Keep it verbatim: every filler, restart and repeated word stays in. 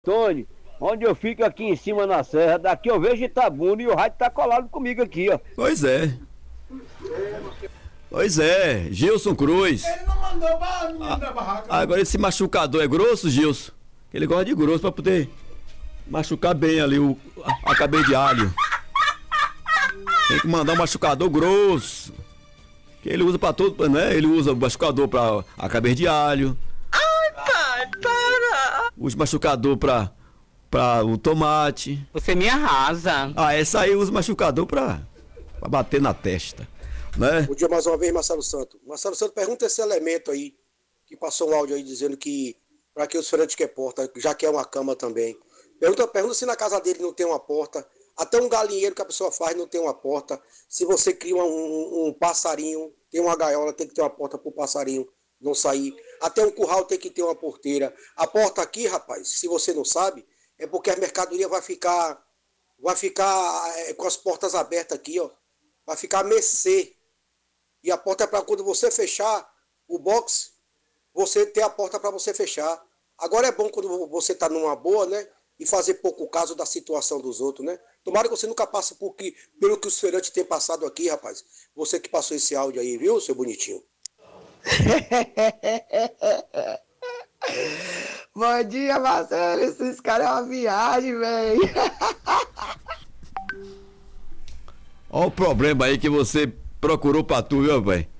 Tony, onde eu fico aqui em cima na serra, daqui eu vejo Itabuna e o rádio tá colado comigo aqui, ó. Pois é. Pois é, Gilson Cruz. Ele não mandou pra menina da barraca. Agora esse machucador é grosso, Gilson? Ele gosta de grosso pra poder machucar bem ali o, a, a cabeça de alho. Tem que mandar um machucador grosso. Que ele usa pra tudo, né? Ele usa o machucador pra a cabeça de alho. Ai, pai, para! Usa machucador pra, pra o tomate. Você me arrasa. Ah, essa aí usa machucador pra, pra bater na testa, né? Bom dia mais uma vez, Marcelo Santos. Marcelo Santos, pergunta esse elemento aí, que passou um áudio aí dizendo que para que os feirantes quer porta, já quer uma cama também. Pergunta, pergunta se na casa dele não tem uma porta. Até um galinheiro que a pessoa faz não tem uma porta. Se você cria um, um, um passarinho, tem uma gaiola, tem que ter uma porta para o passarinho não sair. Até um curral tem que ter uma porteira. A porta aqui, rapaz, se você não sabe, é porque a mercadoria vai ficar, vai ficar é, com as portas abertas aqui, ó. Vai ficar a mercê. E a porta é para quando você fechar o box, você ter a porta para você fechar. Agora é bom quando você está numa boa, né? E fazer pouco caso da situação dos outros, né? Tomara que você nunca passe por que, pelo que os feirantes têm passado aqui, rapaz. Você que passou esse áudio aí, viu, seu bonitinho? Bom dia, Marcelo. Esses caras é uma viagem, velho. Olha o problema aí que você procurou pra tu, viu, pai?